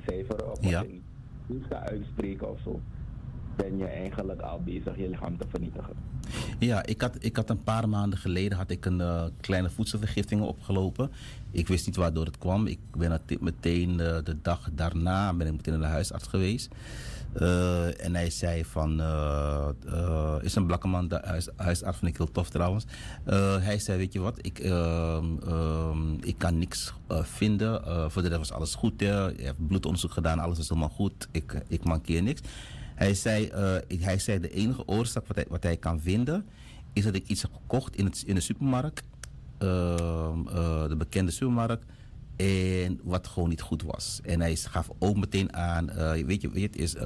ontcijferen of als Ja. je niet gaat uitspreken of zo, ben je eigenlijk al bezig je lichaam te vernietigen. Ja, ik had een paar maanden geleden had ik een kleine voedselvergiftiging opgelopen. Ik wist niet waardoor het kwam. Ik ben meteen de dag daarna ben ik meteen naar de huisarts geweest. En hij zei van, is een blakke man, de huisarts vind ik heel tof trouwens. Hij zei, weet je wat, ik kan niks vinden. Voor de rest was alles goed. Hè. Je hebt bloedonderzoek gedaan, alles is helemaal goed. Ik mankeer niks. Hij zei de enige oorzaak wat hij kan vinden is dat ik iets heb gekocht in de supermarkt, de bekende supermarkt, en wat gewoon niet goed was. En hij gaf ook meteen aan, weet je, het is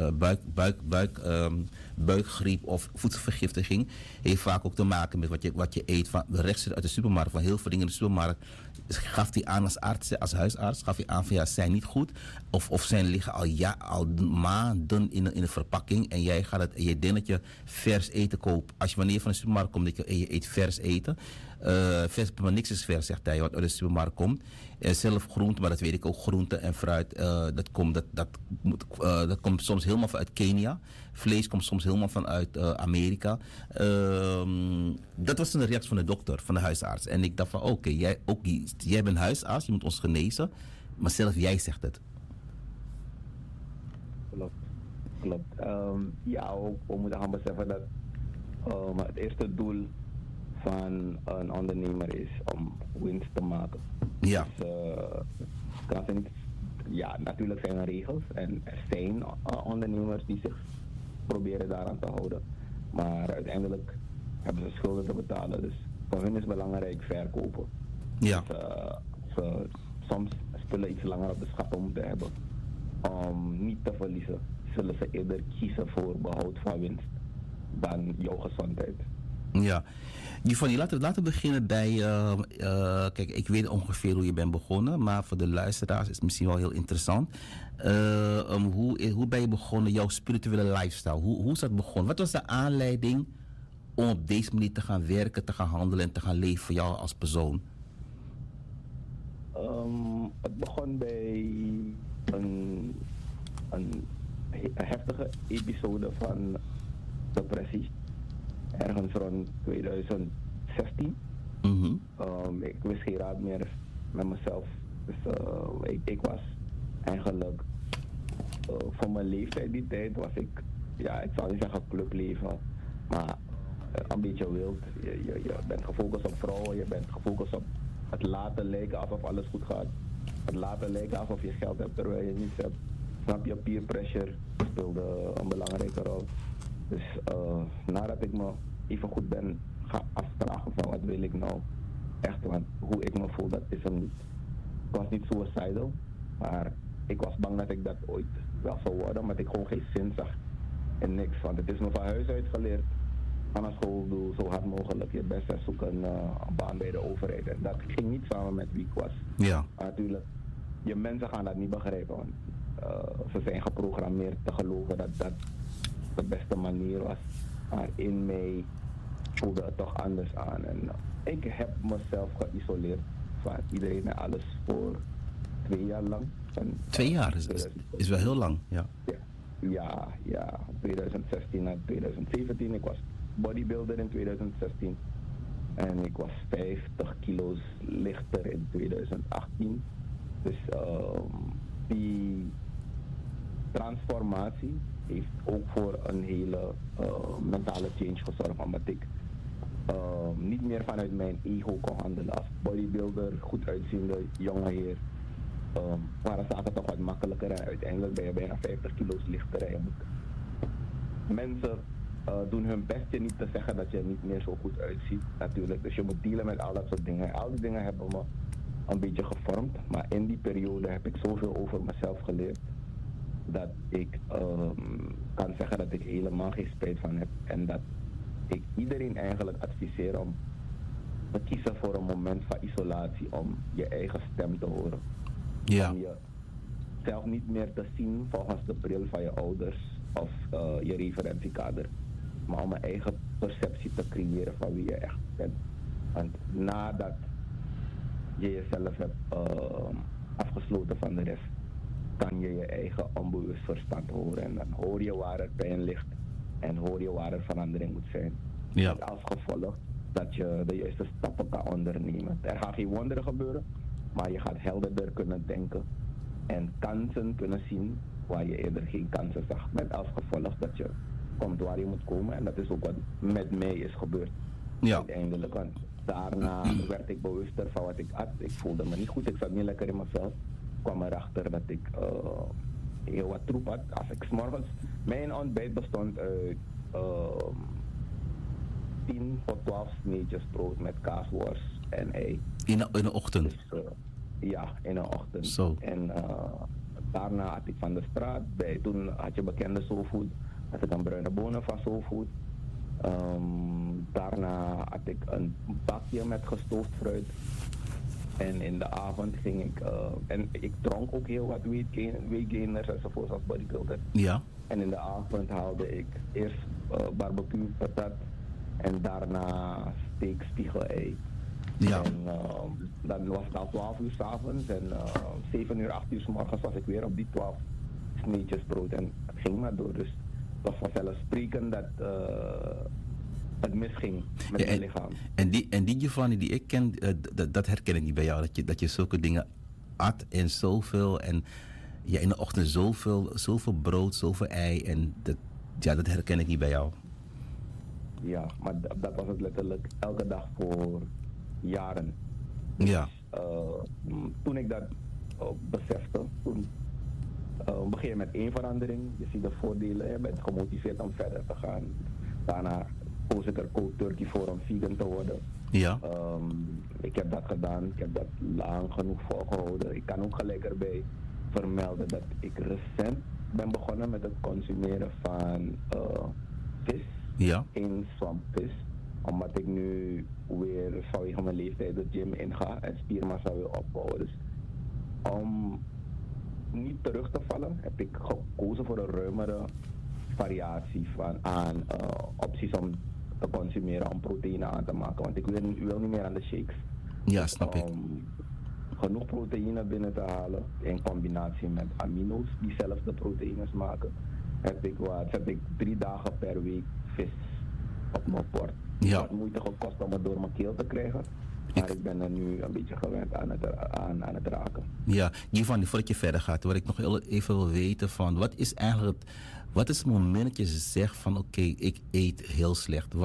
buikgriep of voedselvergiftiging. Heeft vaak ook te maken met wat je eet van rechtstreeks uit de supermarkt, van heel veel dingen in de supermarkt. Gaf hij aan als arts, als huisarts, gaf hij aan van ja, zijn niet goed. Of zijn liggen al maanden in een verpakking en jij gaat het, en je denkt dat je vers eten koopt. Als je wanneer je van de supermarkt komt en je eet vers eten. Vers, maar niks is vers, zegt hij, wat uit de supermarkt komt. Zelf groente, maar dat weet ik ook, groente en fruit, dat komt soms helemaal vanuit Kenia. Vlees komt soms helemaal vanuit Amerika. Dat was een reactie van de dokter, van de huisarts. En ik dacht van oké, jij bent huisarts, je moet ons genezen. Maar zelf jij zegt het. Klopt. Ja, ook, we moeten gaan beseffen dat het eerste doel van een ondernemer is om winst te maken. Ja. Dus, kan ze niet, ja, natuurlijk zijn er regels en er zijn ondernemers die zich proberen daaraan te houden. Maar uiteindelijk hebben ze schulden te betalen. Dus voor hun is belangrijk verkopen. Ja. Dus, ze soms spullen iets langer op de schappen moeten hebben om niet te verliezen. Zullen ze eerder kiezen voor behoud van winst dan jouw gezondheid. Ja. Giovanni, laten we beginnen bij... kijk, ik weet ongeveer hoe je bent begonnen, maar voor de luisteraars is het misschien wel heel interessant. Hoe ben je begonnen, jouw spirituele lifestyle? Hoe is dat begonnen? Wat was de aanleiding om op deze manier te gaan werken, te gaan handelen en te gaan leven voor jou als persoon? Het begon bij een heftige episode van depressie. Ergens rond 2016. Mm-hmm. Ik wist geen raad meer met mezelf. Dus ik was eigenlijk voor mijn leeftijd die tijd was ik, ja, ik zal niet zeggen clubleven, maar een beetje wild. Je bent gefocust op vrouwen, je bent gefocust op het laten lijken alsof alles goed gaat. Het laten lijken alsof je geld hebt terwijl je niets hebt. Snap je, peer pressure speelde een belangrijke rol. Dus nadat ik me even goed ben gaan afvragen van wat wil ik nou echt, want hoe ik me voel, dat is hem niet. Ik was niet suicidal, maar ik was bang dat ik dat ooit wel zou worden, omdat ik gewoon geen zin zag in niks. Want het is me van huis uit geleerd, ga naar school, doe zo hard mogelijk je best en zoek een baan bij de overheid. En dat ging niet samen met wie ik was. Ja. Maar natuurlijk, je mensen gaan dat niet begrijpen, want ze zijn geprogrammeerd te geloven dat dat de beste manier was. Maar in mij voelde het toch anders aan. En ik heb mezelf geïsoleerd van iedereen en alles voor 2 jaar lang. Van, 2 jaar is wel heel lang, ja. Ja, 2016 naar 2017. Ik was bodybuilder in 2016. En ik was 50 kilo's lichter in 2018. Dus die transformatie heeft ook voor een hele mentale change gezorgd, omdat ik niet meer vanuit mijn ego kon handelen. Als bodybuilder, goed uitziende jonge heer, waren zaken toch wat makkelijker en uiteindelijk ben je bijna 50 kilo's lichter. En je moet, mensen doen hun best je niet te zeggen dat je niet meer zo goed uitziet, natuurlijk. Dus je moet dealen met al dat soort dingen. Al die dingen hebben me een beetje gevormd, maar in die periode heb ik zoveel over mezelf geleerd dat ik kan zeggen dat ik helemaal geen spijt van heb. En dat ik iedereen eigenlijk adviseer om te kiezen voor een moment van isolatie, om je eigen stem te horen. Ja. Om jezelf niet meer te zien volgens de bril van je ouders of je referentiekader, maar om een eigen perceptie te creëren van wie je echt bent. Want nadat je jezelf hebt afgesloten van de rest, kan je je eigen onbewust verstand horen. En dan hoor je waar er pijn ligt en hoor je waar er verandering moet zijn. Ja. Met als gevolg dat je de juiste stappen kan ondernemen. Er gaan geen wonderen gebeuren, maar je gaat helderder kunnen denken en kansen kunnen zien waar je eerder geen kansen zag. Met als gevolg dat je komt waar je moet komen. En dat is ook wat met mij is gebeurd. Ja. Uiteindelijk. Want daarna werd ik bewuster van wat ik had. Ik voelde me niet goed. Ik zat niet lekker in mezelf. Ik kwam erachter dat ik heel wat troep had. Als ik 's morgens... Mijn ontbijt bestond uit 10 tot 12 sneetjes brood met kaasworst en ei. In de ochtend? Dus, ja, in de ochtend. Zo. En daarna had ik van de straat, toen had je bekende soulfood, had ik een bruine bonen van soulfood. Daarna had ik een bakje met gestoofd fruit. En in de avond ging ik, en ik dronk ook heel wat weekgainers enzovoort als bodybuilder. Ja. En in de avond haalde ik eerst barbecue patat en daarna steak spiegelei. Ja. En dan was het al 12 uur 's avonds en 7 uur, 8 uur 's morgens was ik weer op die 12 sneetjes brood en het ging maar door. Dus het was vanzelfsprekend dat het misging met Ja, mijn lichaam. En die Giovanni die ik ken, dat herken ik niet bij jou. Dat je zulke dingen at en zoveel. En ja, in de ochtend zoveel brood, zoveel ei. En dat herken ik niet bij jou. Ja, maar dat was het letterlijk elke dag voor jaren. Ja. Toen ik dat besefte, toen begin je met één verandering. Je ziet de voordelen, je bent gemotiveerd om verder te gaan. Daarna koos ik er cold turkey voor om vegan te worden. Ja. Ik heb dat gedaan, ik heb dat lang genoeg volgehouden. Ik kan ook gelijk erbij vermelden dat ik recent ben begonnen met het consumeren van vis. Ja. In swampvis. Omdat ik nu weer vanwege mijn leeftijd de gym inga en spiermassa wil opbouwen. Dus om niet terug te vallen heb ik gekozen voor een ruimere variatie aan opties om te consumeren, om proteïne aan te maken. Want ik wil niet meer aan de shakes. Ja, snap ik. Om genoeg proteïne binnen te halen in combinatie met amino's die zelf de proteïnes maken, zet ik 3 dagen per week vis op mijn bord. Het Ja. had moeite gekost om het door mijn keel te krijgen. Maar ik ben er nu een beetje gewend aan het raken. Ja, Giovanni, voordat je verder gaat, wat ik nog even wil weten van, wat is het moment dat je zegt van oké, ik eet heel slecht?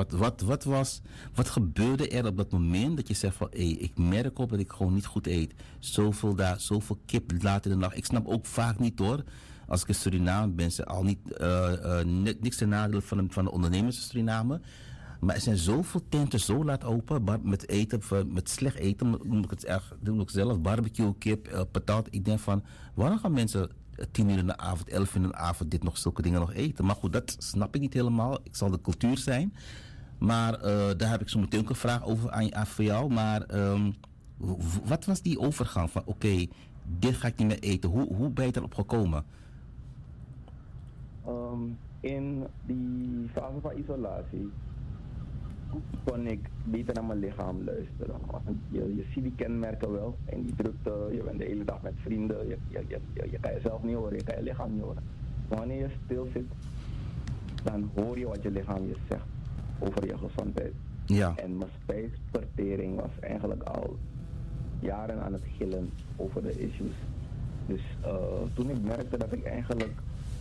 Wat gebeurde er op dat moment dat je zegt van ik merk op dat ik gewoon niet goed eet? Zoveel kip laat in de nacht. Ik snap ook vaak niet hoor. Als ik in Suriname ben, ze al niet niks ten nadele van de ondernemers in Suriname. Maar er zijn zoveel tenten zo laat open met eten, met slecht eten, noem ik zelf, barbecue, kip, patat. Ik denk van, waarom gaan mensen 10 uur in de avond, 11 uur in de avond zulke dingen nog eten? Maar goed, dat snap ik niet helemaal. Ik zal de cultuur zijn. Maar daar heb ik zo meteen ook een vraag over aan voor jou. Maar wat was die overgang van, oké, dit ga ik niet meer eten. Hoe ben je erop gekomen? In die fase van isolatie kon ik beter naar mijn lichaam luisteren. Je ziet die kenmerken wel en die drukte, je bent de hele dag met vrienden, je kan jezelf niet horen, je kan je lichaam niet horen. Wanneer je stil zit, dan hoor je wat je lichaam je zegt over je gezondheid. Ja. En mijn spijsvertering was eigenlijk al jaren aan het gillen over de issues. Dus toen ik merkte dat ik eigenlijk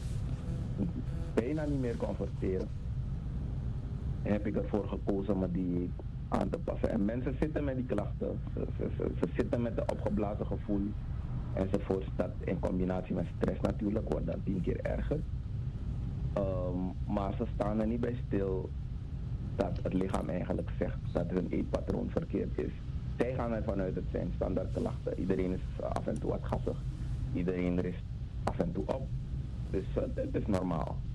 bijna niet meer kon verteren, heb ik ervoor gekozen om die aan te passen. En mensen zitten met die klachten, ze zitten met een opgeblazen gevoel enzovoort. Dat in combinatie met stress natuurlijk wordt dat 10 keer erger. Maar ze staan er niet bij stil dat het lichaam eigenlijk zegt dat hun eetpatroon verkeerd is. Zij gaan ervan uit, het zijn standaard klachten. Iedereen is af en toe wat gassig. Iedereen rist af en toe op. Dus het is normaal.